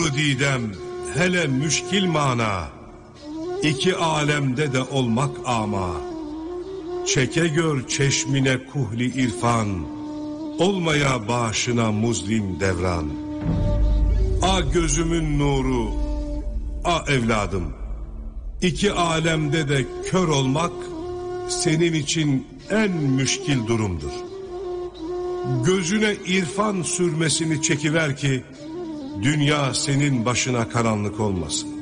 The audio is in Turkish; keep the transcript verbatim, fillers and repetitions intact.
Nuru didem hele müşkil mana, İki alemde de olmak ama. Çeke gör çeşmine kuhli irfan, olmaya başına muzlim devran. A gözümün nuru, a evladım, İki alemde de kör olmak senin için en müşkil durumdur. Gözüne irfan sürmesini çekiver ki dünya senin başına karanlık olmasın.